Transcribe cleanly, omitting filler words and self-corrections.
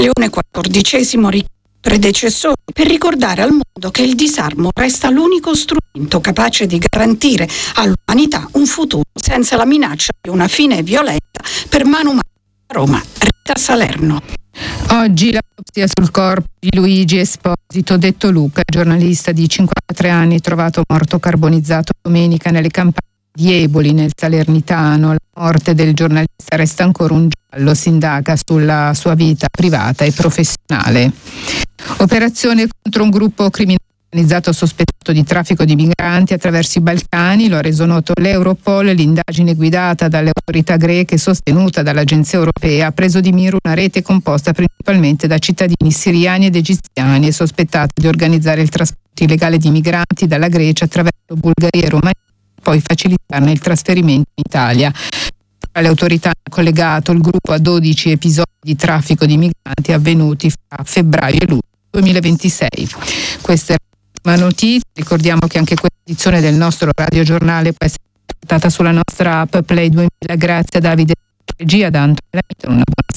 Leone XIV predecessore, per ricordare al mondo che il disarmo resta l'unico strumento capace di garantire all'umanità un futuro senza la minaccia di una fine violenta per mano umana. Roma, Rita Salerno. Oggi l'autopsia sul corpo di Luigi Esposito, detto Luca, giornalista di 53 anni trovato morto carbonizzato domenica nelle campagne di Eboli nel Salernitano. La morte del giornalista resta ancora un giallo, si indaga sulla sua vita privata e professionale. Operazione contro un gruppo criminale organizzato sospettato di traffico di migranti attraverso i Balcani, lo ha reso noto l'Europol. L'indagine guidata dalle autorità greche e sostenuta dall'Agenzia Europea ha preso di mira una rete composta principalmente da cittadini siriani ed egiziani e sospettati di organizzare il trasporto illegale di migranti dalla Grecia attraverso Bulgaria e Romania, poi facilitarne il trasferimento in Italia. Le autorità hanno collegato il gruppo a 12 episodi di traffico di migranti avvenuti fra febbraio e luglio 2026. Questa è la notizia. Ricordiamo che anche questa edizione del nostro radiogiornale può essere ascoltata sulla nostra app Play 2000. Grazie a Davide Regia, da Antonella. Una buona